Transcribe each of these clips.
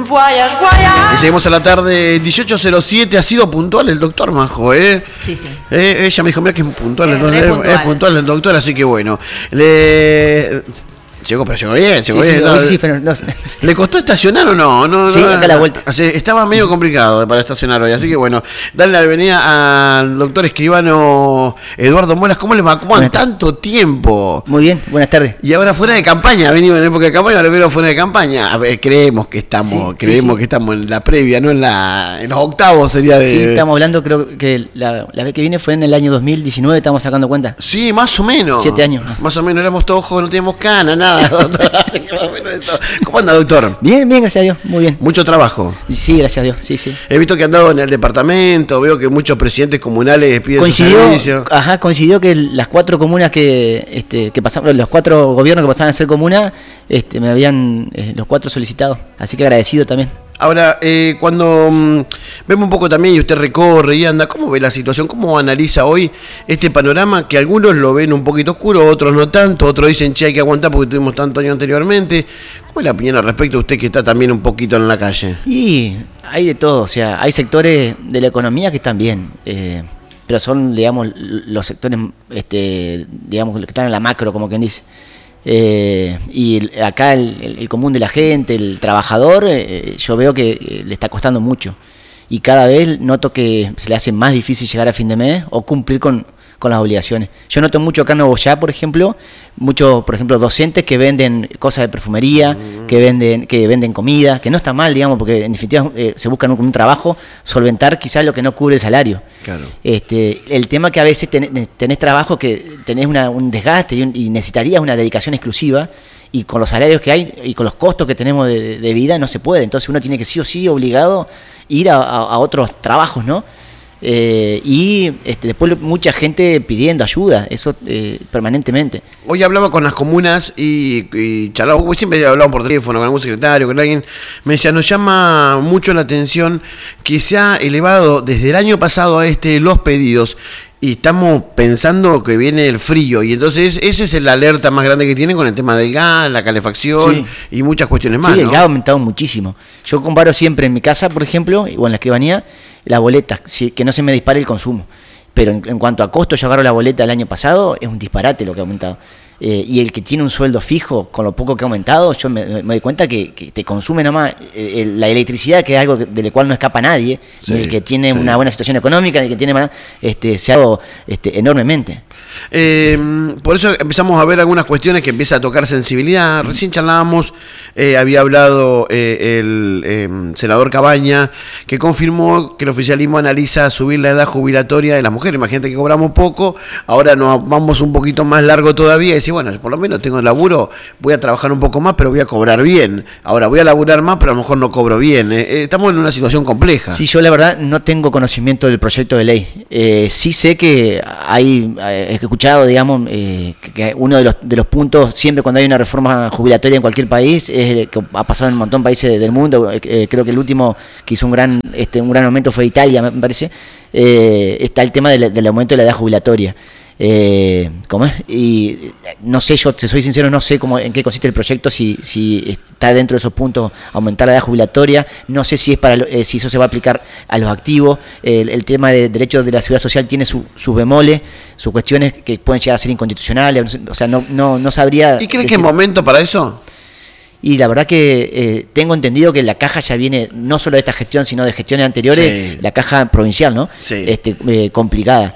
Y seguimos a la tarde, 18:07. Ha sido puntual el doctor, Majo, ¿eh? Sí, sí. Ella me dijo, mira que es puntual, Es puntual el doctor, así que bueno. Llegó bien. Sí, pero no sé. ¿Le costó estacionar o no? Sí, acá a la vuelta. Estaba medio complicado para estacionar hoy, así que bueno, dale la bienvenida al doctor escribano Eduardo Muelas. ¿Cómo le va? ¿Cómo han tanto tiempo? Muy bien, buenas tardes. Y ahora fuera de campaña, venimos en época de campaña, ahora venimos fuera de campaña. A ver, creemos que estamos en la previa, no en los octavos sería de... Sí, estamos hablando, creo que la vez que vine fue en el año 2019, estamos sacando cuenta. Sí, más o menos. 7 años. Más o menos, éramos todos jóvenes, no teníamos cana, nada. ¿Cómo anda, doctor? Bien, gracias a Dios, muy bien. ¿Mucho trabajo? Sí, gracias a Dios, sí. He visto que han andado en el departamento, veo que muchos presidentes comunales piden su servicio. Coincidió que las 4 comunas que pasaron, los 4 gobiernos que pasaban a ser comuna, me habían los 4 solicitado, así que agradecido también. Ahora, cuando vemos un poco también y usted recorre y anda, ¿cómo ve la situación? ¿Cómo analiza hoy este panorama que algunos lo ven un poquito oscuro, otros no tanto, otros dicen, che, hay que aguantar porque tuvimos tantos años anteriormente? ¿Cómo es la opinión al respecto de usted que está también un poquito en la calle? Y hay de todo, o sea, hay sectores de la economía que están bien, pero son, digamos, los sectores, digamos, que están en la macro, como quien dice. Y acá el común de la gente, el trabajador, yo veo que le está costando mucho y cada vez noto que se le hace más difícil llegar a fin de mes o cumplir con las obligaciones. Yo noto mucho acá en Nuevo Ya, por ejemplo, muchos, por ejemplo, docentes que venden cosas de perfumería, que venden comida, que no está mal, digamos, porque en definitiva se buscan un trabajo, solventar quizás lo que no cubre el salario. Claro. El tema que a veces tenés trabajo que tenés un desgaste y necesitarías una dedicación exclusiva, y con los salarios que hay y con los costos que tenemos de vida no se puede. Entonces uno tiene que sí o sí obligado ir a otros trabajos, ¿no? Y después mucha gente pidiendo ayuda, eso permanentemente. Hoy hablaba con las comunas y charlaba, siempre hablaban por teléfono con algún secretario, con alguien, me decía, nos llama mucho la atención que se ha elevado desde el año pasado a los pedidos. Y estamos pensando que viene el frío, y entonces ese es el alerta más grande que tienen con el tema del gas, la calefacción y muchas cuestiones más. Sí, ¿no? el gas ha aumentado muchísimo. Yo comparo siempre en mi casa, por ejemplo, o en la escribanía, la boleta, que no se me dispare el consumo. Pero en cuanto a costo, yo agarro la boleta del año pasado, es un disparate lo que ha aumentado. Y el que tiene un sueldo fijo, con lo poco que ha aumentado, yo me doy cuenta que te consume nada más la electricidad, que es algo del cual no escapa nadie, ni el que tiene una buena situación económica, ni el que tiene más, se ha dado enormemente. Por eso empezamos a ver algunas cuestiones que empieza a tocar sensibilidad. Recién charlábamos, había hablado el senador Cabaña, que confirmó que el oficialismo analiza subir la edad jubilatoria de las mujeres. Imagínate que cobramos poco, ahora nos vamos un poquito más largo todavía y decir, bueno, por lo menos tengo laburo, voy a trabajar un poco más, pero voy a cobrar bien. Ahora voy a laburar más, pero a lo mejor no cobro bien. Estamos en una situación compleja. Sí, yo la verdad no tengo conocimiento del proyecto de ley. Sí sé que he escuchado, digamos, que uno de los puntos, siempre cuando hay una reforma jubilatoria en cualquier país, es que ha pasado en un montón de países del mundo. Creo que el último que hizo un gran aumento fue Italia, me parece. Está el tema del aumento de la edad jubilatoria. ¿Cómo es? Y no sé, yo te soy sincero, no sé en qué consiste el proyecto, si está dentro de esos puntos aumentar la edad jubilatoria, no sé si es si eso se va a aplicar a los activos. El tema de derechos de la seguridad social tiene sus bemoles, sus cuestiones que pueden llegar a ser inconstitucionales, o sea, no sabría. ¿Y crees que es momento para eso? Y la verdad que tengo entendido que la caja ya viene no solo de esta gestión, sino de gestiones anteriores, la caja provincial, ¿no? Sí. Complicada.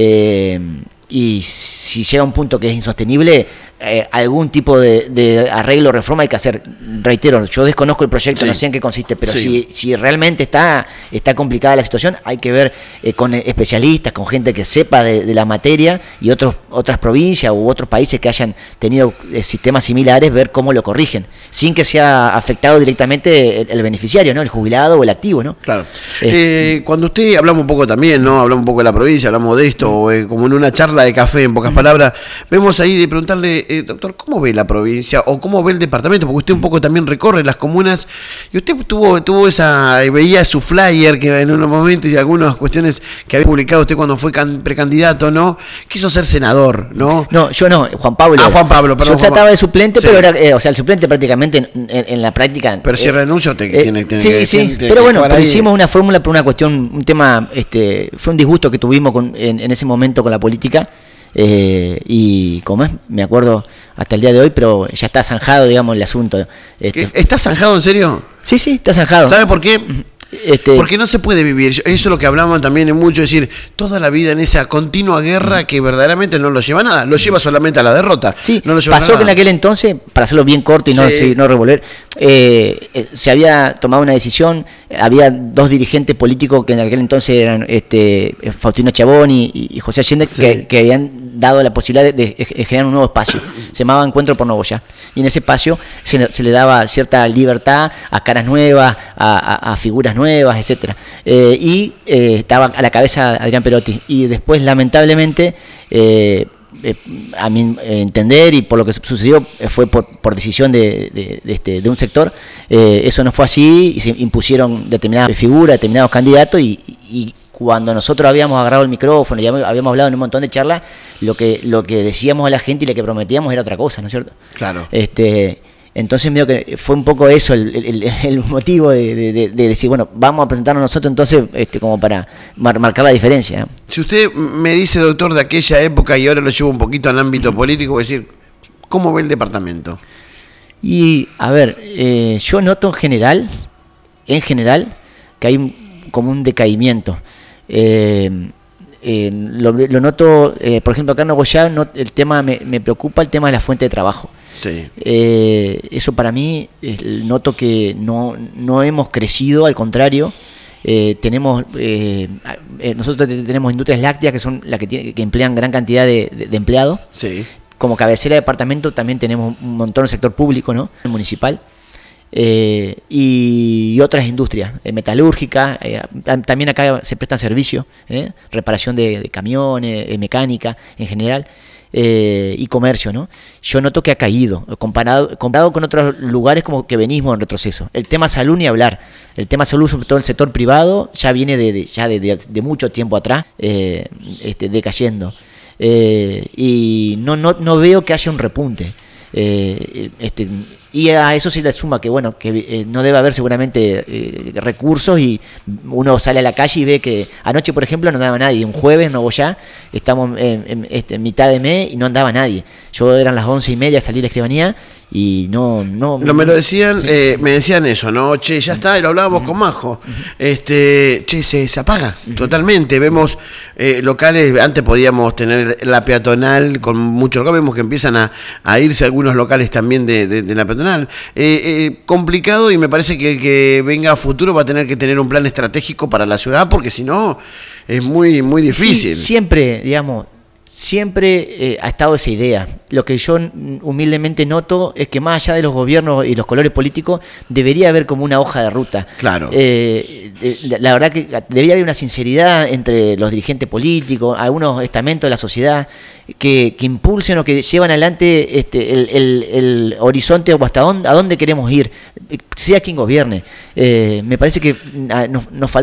Y si llega a un punto que es insostenible, algún tipo de arreglo o reforma hay que hacer. Reitero, yo desconozco el proyecto, no sé en qué consiste, pero si realmente está complicada la situación, hay que ver con especialistas, con gente que sepa de la materia, y otras provincias u otros países que hayan tenido sistemas similares, ver cómo lo corrigen, sin que sea afectado directamente el beneficiario, ¿no? El jubilado o el activo, ¿no? Claro. Cuando usted, hablamos un poco también, ¿no? Hablamos un poco de la provincia, hablamos de esto, como en una charla de café, en pocas palabras, vemos ahí de preguntarle, doctor, ¿cómo ve la provincia o cómo ve el departamento? Porque usted un poco también recorre las comunas y usted veía su flyer que en unos momentos y algunas cuestiones que había publicado usted cuando fue precandidato, ¿no? Quiso ser senador, ¿no? No, yo no, Juan Pablo. Juan Pablo, perdón. Yo trataba de suplente, sí. Pero era, o sea, el suplente prácticamente en la práctica. Pero si renuncia, usted tiene sí, pero bueno, pero hicimos una fórmula por una cuestión, un tema, fue un disgusto que tuvimos en ese momento con la política. Y como es, me acuerdo hasta el día de hoy, pero ya está zanjado, digamos, el asunto. ¿Está zanjado en serio? Sí, está zanjado. ¿Sabe por qué? Porque no se puede vivir, eso es lo que hablaban también en mucho, es decir, toda la vida en esa continua guerra que verdaderamente no lo lleva a nada, lo lleva solamente a la derrota. Sí, no lo lleva pasó que en aquel entonces, para hacerlo bien corto y no revolver, se había tomado una decisión, había dos dirigentes políticos que en aquel entonces eran Faustino Chabón y José Allende, que habían dado la posibilidad de generar un nuevo espacio, se llamaba Encuentro por Nogoyá, y en ese espacio se le daba cierta libertad a caras nuevas, a figuras nuevas, etcétera, y estaba a la cabeza Adrián Perotti, y después lamentablemente a mi entender y por lo que sucedió fue por decisión de un sector, eso no fue así y se impusieron determinadas figuras, determinados candidatos y cuando nosotros habíamos agarrado el micrófono y habíamos hablado en un montón de charlas, lo que decíamos a la gente y lo que prometíamos era otra cosa, ¿no es cierto? Claro. Entonces medio que fue un poco eso el motivo de decir, bueno, vamos a presentarnos nosotros entonces como para marcar la diferencia. Si usted me dice, doctor, de aquella época y ahora lo llevo un poquito al ámbito político, es decir, ¿cómo ve el departamento? Y, a ver, yo noto en general, que hay como un decaimiento. Lo noto, por ejemplo, acá en Nogoyá el tema me preocupa, el tema de la fuente de trabajo. Sí. Eso para mí, noto que no hemos crecido, al contrario. Nosotros tenemos industrias lácteas que son las que emplean gran cantidad de empleados. Sí. Como cabecera de departamento también tenemos un montón de sector público, ¿no? Municipal. Y otras industrias metalúrgicas, también acá se prestan servicios, reparación de camiones, mecánica en general, y comercio, ¿no? Yo noto que ha caído comparado con otros lugares como que venimos en retroceso. El tema salud ni hablar, el tema salud sobre todo el sector privado ya viene de mucho tiempo atrás decayendo, y no veo que haya un repunte. Y a eso se le suma que bueno, que no debe haber seguramente recursos, y uno sale a la calle y ve que anoche, por ejemplo, no andaba nadie. Un jueves en Nogoyá, estamos en mitad de mes y no andaba nadie. Yo eran las 11:30, salí a la Escribanía y no me lo decían, sí. Me decían eso, ¿no? Che, ya está, y lo hablábamos con Majo. Che, se apaga totalmente. Vemos locales, antes podíamos tener la peatonal con muchos locales, vemos que empiezan a irse algunos locales también de la peatonal. Complicado, y me parece que el que venga a futuro va a tener que tener un plan estratégico para la ciudad, porque si no es muy, muy difícil. Sí, siempre ha estado esa idea. Lo que yo humildemente noto es que más allá de los gobiernos y los colores políticos, debería haber como una hoja de ruta. Claro. La verdad que debería haber una sinceridad entre los dirigentes políticos, algunos estamentos de la sociedad, que impulsen o que llevan adelante el horizonte o hasta a dónde queremos ir, sea quien gobierne. Me parece que nos falta